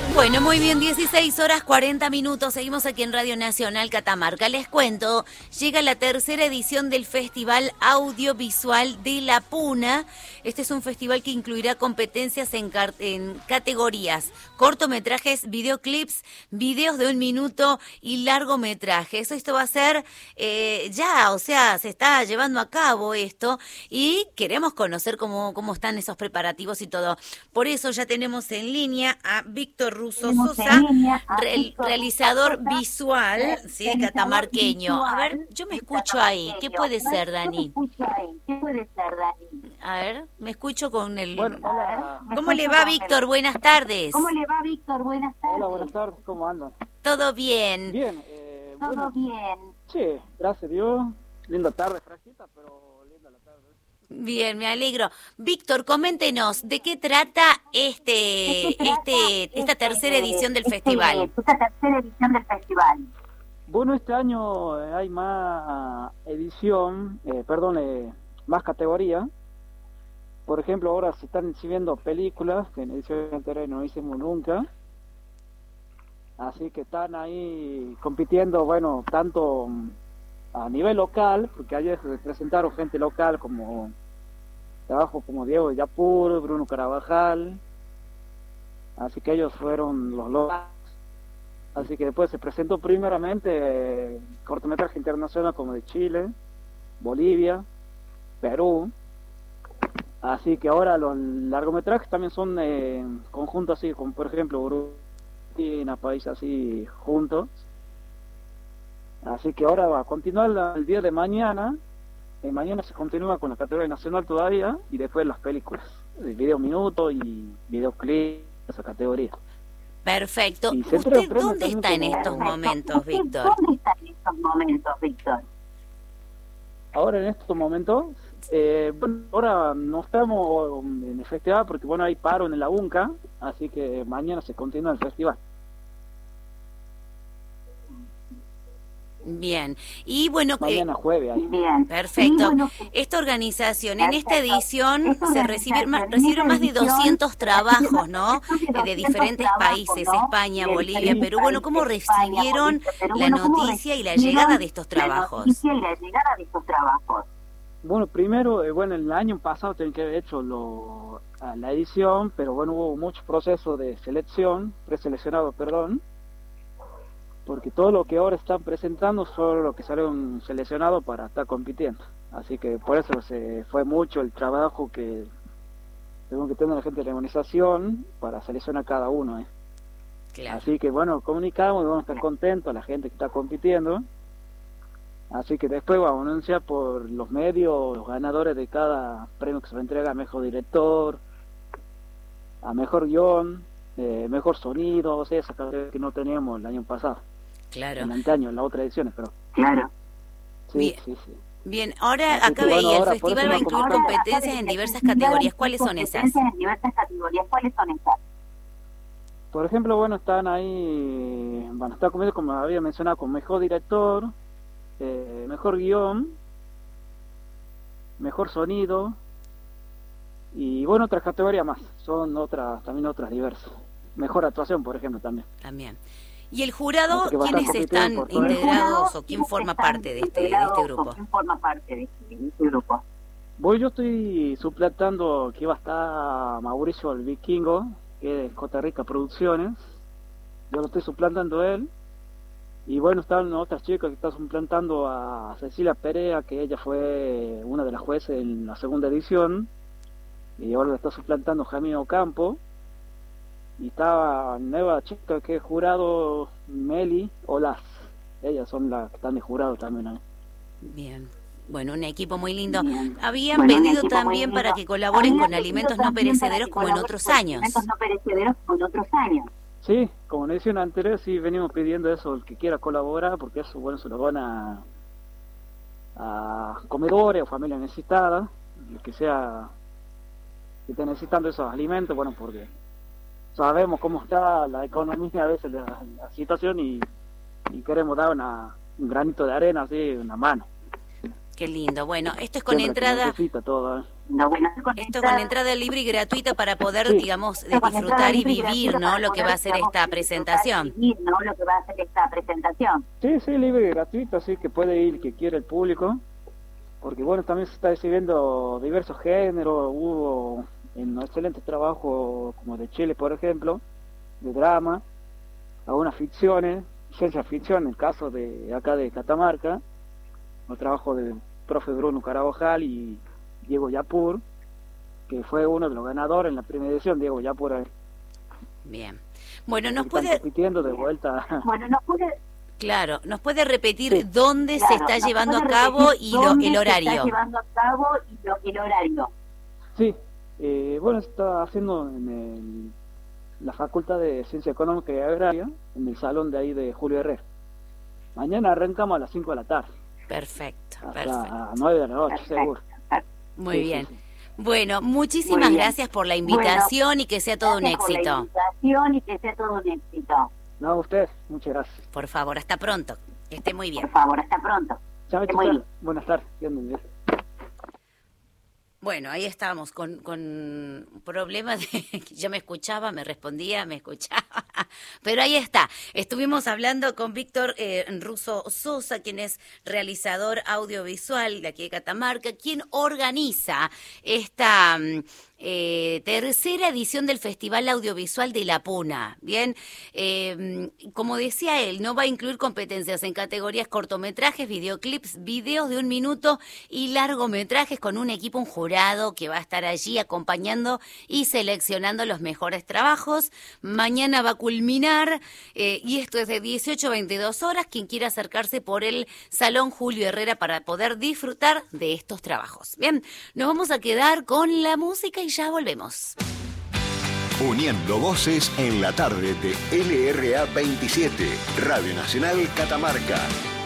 Bueno, muy bien, 16 horas 40 minutos. Seguimos aquí en Radio Nacional Catamarca. Les cuento, llega la tercera edición del Festival Audiovisual de La Puna. Este es un festival que incluirá competencias en categorías: cortometrajes, videoclips, videos de 1 minuto y largometrajes. Esto va a ser ya, o sea, se está llevando a cabo esto y queremos conocer cómo están esos preparativos y todo. Por eso ya tenemos en línea a Víctor Russo Sosa, realizador visual, ¿sí?, catamarqueño. A ver, yo me escucho ahí. ¿Qué puede ser, Dani? A ver, me escucho con el... Bueno, hola. ¿Cómo le va, Víctor? Buenas tardes. Hola, buenas tardes, ¿cómo andan? ¿Todo bien? Bien, bueno, sí, gracias a Dios. Linda tarde, fresquita, pero linda la tarde. Bien, me alegro. Víctor, coméntenos, ¿de qué trata esta tercera edición del festival? Bueno, este año hay más edición, más categoría. Por ejemplo, ahora se están exhibiendo películas que en edición anterior no hicimos nunca. Así que están ahí compitiendo, bueno, tanto a nivel local, porque ayer se presentaron gente local como Diego Yapur, Bruno Carabajal, así que ellos fueron los locales. Así que después se presentó primeramente cortometraje internacional como de Chile, Bolivia, Perú. Así que ahora los largometrajes también son conjuntos así, como por ejemplo Argentina, países así juntos. Así que ahora va a continuar el día de mañana. Mañana se continúa con la categoría nacional todavía y después las películas, de video minuto y videoclip, esa categoría. Perfecto. ¿Usted dónde está en estos momentos, Víctor? Ahora en estos momentos, bueno, ahora no estamos en el festival porque bueno, hay paro en la UNCA, así que mañana se continúa el festival. Bien, y bueno, mañana jueves ahí. Bien, perfecto. Esta organización, en esta edición se recibieron más de 200 trabajos, ¿no? De diferentes países, España, Bolivia, Perú. Bueno, ¿cómo recibieron la noticia y la llegada de estos trabajos? Bueno, primero, bueno, el año pasado tenían que haber hecho la edición, pero bueno, hubo mucho proceso de selección, preseleccionado, perdón, porque todo lo que ahora están presentando son lo que salieron seleccionados para estar compitiendo. Así que por eso se fue mucho el trabajo que tengo que tener la gente de la organización para seleccionar cada uno. Claro. Así que bueno, comunicamos y vamos a estar contentos a la gente que está compitiendo. Así que después vamos a anunciar por los medios los ganadores de cada premio que se le entrega: a mejor director, a mejor guión, mejor sonido, o sea, esa categoría que no teníamos el año pasado. Claro. En antaño, en las otras ediciones, pero. Claro. Sí, bien. Sí. Bien, ahora acá veía, el festival va a incluir competencias en diversas categorías. ¿Cuáles son esas? Por ejemplo, bueno, están ahí, bueno, está como había mencionado, con mejor director, mejor guión, mejor sonido, y bueno, otras categorías más, son también otras diversas. Mejor actuación, por ejemplo, también. También. ¿Y el jurado, quiénes están integrados o quién forma parte de este grupo? Yo estoy suplantando que iba a estar Mauricio el Vikingo, que es Costa Rica Producciones. Yo lo estoy suplantando a él. Y bueno, están otras chicas que están suplantando a Cecilia Perea, que ella fue una de las jueces en la segunda edición. Y ahora la está suplantando Jaime Ocampo. Y está nueva chica que es jurado, Meli Olas. Ellas son las que están de jurado también. Bien. Bueno, un equipo muy lindo. Habían pedido también para que colaboren con alimentos no perecederos como en otros años. Sí, como en la edición anterior sí venimos pidiendo eso, el que quiera colaborar, porque eso, bueno, se lo van a comedores o familias necesitadas, el que esté necesitando esos alimentos, bueno, porque sabemos cómo está la economía a veces, la situación, y queremos dar un granito de arena, así, una mano. Qué lindo. Bueno, esto es con siempre entrada... todo, Esto con entrada libre y gratuita para poder, sí, digamos, disfrutar y vivir, ¿no? Lo que va a ser esta presentación. Sí, sí, libre y gratuito, así que puede ir que quiera el público, porque bueno, también se está exhibiendo diversos géneros. Hubo un excelente trabajo como de Chile, por ejemplo, de drama, algunas ficciones, ciencia ficción, en el caso de acá de Catamarca, el trabajo del profe Bruno Carabajal y Diego Yapur, que fue uno de los ganadores en la primera edición. Diego Yapur. Bien. Bueno, nos puede... compitiendo de vuelta. Claro, ¿nos puede repetir, sí, dónde se está llevando a cabo y el horario? Sí, bueno, se está haciendo en la Facultad de Ciencia Económica y Agraria, en el salón de ahí de Julio Herrera. Mañana arrancamos a las 5 de la tarde. Perfecto, hasta a 9 de la noche, seguro. Muy sí, bien. Sí, sí. Bueno, muchísimas gracias por la invitación y que sea todo un éxito. No, usted, muchas gracias. Por favor, hasta pronto. Que esté muy bien. Chao, buenas tardes. Bueno, ahí estábamos con problemas de que yo me escuchaba, me respondía, me escuchaba. Pero ahí está. Estuvimos hablando con Víctor Russo Sosa, quien es realizador audiovisual de aquí de Catamarca, quien organiza esta tercera edición del Festival Audiovisual de La Puna. Bien, como decía él, no va a incluir competencias en categorías cortometrajes, videoclips, videos de 1 minuto y largometrajes, con un equipo, un jurado que va a estar allí acompañando y seleccionando los mejores trabajos. Mañana va a culminar y esto es de 18 a 22 horas. Quien quiera acercarse por el Salón Julio Herrera para poder disfrutar de estos trabajos. Bien, nos vamos a quedar con la música y ya volvemos. Uniendo voces en la tarde de LRA 27, Radio Nacional Catamarca.